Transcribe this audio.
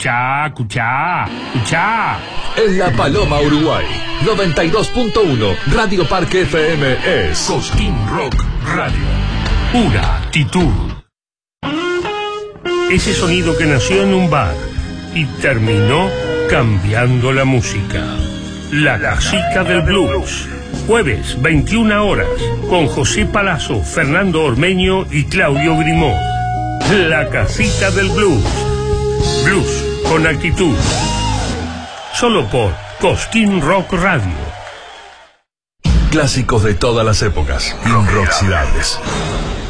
Escuchá. En La Paloma, Uruguay, 92.1 Radio Parque FM es Cosquín Rock Radio. Pura actitud. Ese sonido que nació en un bar y terminó cambiando la música. La Casita del Blues. Jueves, 21 horas, con José Palazzo, Fernando Ormeño y Claudio Grimaud. La Casita del Blues. Blues con actitud. Solo por Cosquín Rock Radio. Clásicos de todas las épocas, inoxidables.